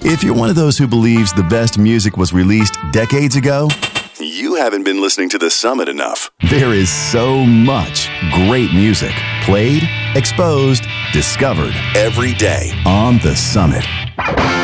If you're one of those who believes the best music was released decades ago, you haven't been listening to The Summit enough. There is so much great music played, exposed, discovered every day on The Summit.